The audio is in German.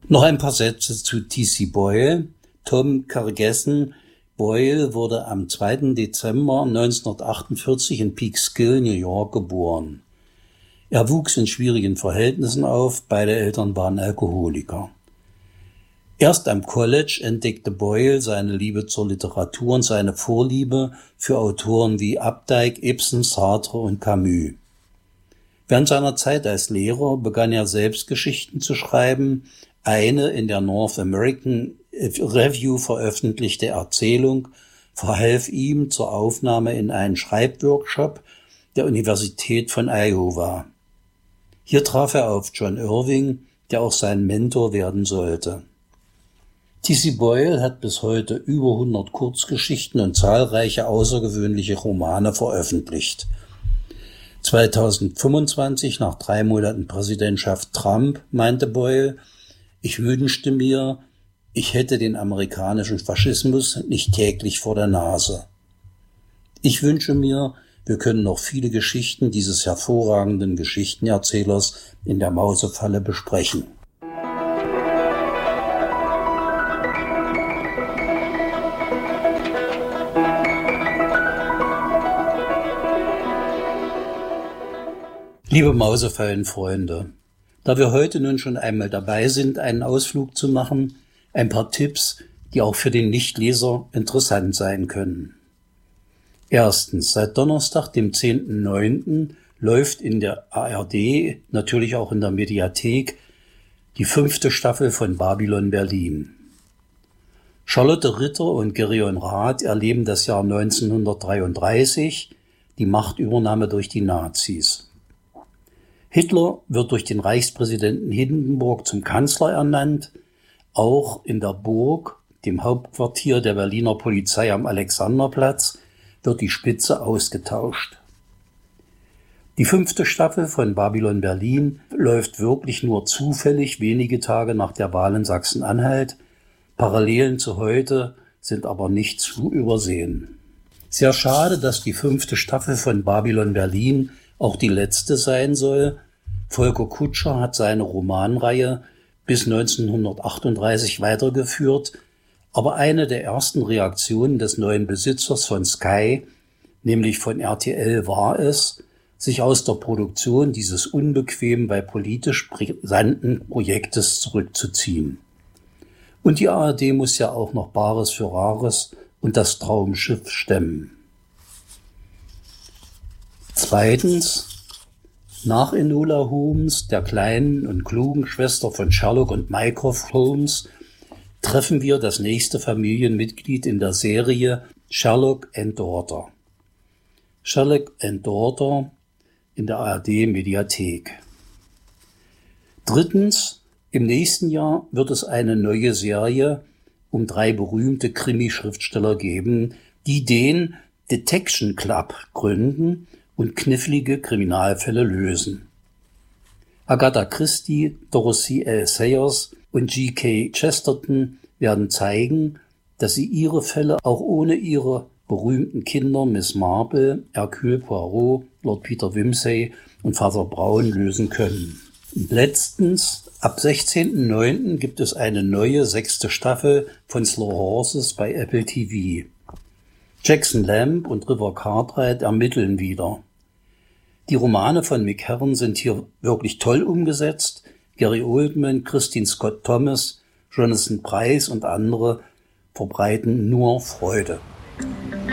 Noch ein paar Sätze zu T.C. Boyle. Tom Kergessen Boyle wurde am 2. Dezember 1948 in Peekskill, New York, geboren. Er wuchs in schwierigen Verhältnissen auf, beide Eltern waren Alkoholiker. Erst am College entdeckte Boyle seine Liebe zur Literatur und seine Vorliebe für Autoren wie Updike, Ibsen, Sartre und Camus. Während seiner Zeit als Lehrer begann er selbst Geschichten zu schreiben. Eine in der North American Review veröffentlichte Erzählung verhalf ihm zur Aufnahme in einen Schreibworkshop der Universität von Iowa. Hier traf er auf John Irving, der auch sein Mentor werden sollte. T.C. Boyle hat bis heute über 100 Kurzgeschichten und zahlreiche außergewöhnliche Romane veröffentlicht. 2025, nach 3 Monaten Präsidentschaft Trump, meinte Boyle: Ich wünschte mir, ich hätte den amerikanischen Faschismus nicht täglich vor der Nase. Ich wünsche mir, wir können noch viele Geschichten dieses hervorragenden Geschichtenerzählers in der Mausefalle besprechen. Liebe Mausefallenfreunde, da wir heute nun schon einmal dabei sind, einen Ausflug zu machen, ein paar Tipps, die auch für den Nichtleser interessant sein können. Erstens, seit Donnerstag, dem 10.09., läuft in der ARD, natürlich auch in der Mediathek, die 5. Staffel von Babylon Berlin. Charlotte Ritter und Gerion Rath erleben das Jahr 1933, die Machtübernahme durch die Nazis. Hitler wird durch den Reichspräsidenten Hindenburg zum Kanzler ernannt. Auch in der Burg, dem Hauptquartier der Berliner Polizei am Alexanderplatz, wird die Spitze ausgetauscht. Die 5. Staffel von Babylon Berlin läuft wirklich nur zufällig wenige Tage nach der Wahl in Sachsen-Anhalt. Parallelen zu heute sind aber nicht zu übersehen. Sehr schade, dass die 5. Staffel von Babylon Berlin auch die letzte sein soll. Volker Kutscher hat seine Romanreihe bis 1938 weitergeführt, aber eine der ersten Reaktionen des neuen Besitzers von Sky, nämlich von RTL, war es, sich aus der Produktion dieses unbequemen, weil politisch brisanten Projektes zurückzuziehen. Und die ARD muss ja auch noch Bares für Rares und das Traumschiff stemmen. Zweitens, nach Enola Holmes, der kleinen und klugen Schwester von Sherlock und Mycroft Holmes, treffen wir das nächste Familienmitglied in der Serie Sherlock and Daughter. Sherlock and Daughter in der ARD-Mediathek. Drittens, im nächsten Jahr wird es eine neue Serie um 3 berühmte Krimi-Schriftsteller geben, die den Detection Club gründen und knifflige Kriminalfälle lösen. Agatha Christie, Dorothy L. Sayers und G.K. Chesterton werden zeigen, dass sie ihre Fälle auch ohne ihre berühmten Kinder Miss Marple, Hercule Poirot, Lord Peter Wimsey und Vater Brown lösen können. Und letztens, ab 16.09. gibt es eine neue 6. Staffel von Slow Horses bei Apple TV. Jackson Lamb und River Cartwright ermitteln wieder. Die Romane von Mick Herron sind hier wirklich toll umgesetzt. Gary Oldman, Christine Scott Thomas, Jonathan Pryce und andere verbreiten nur Freude.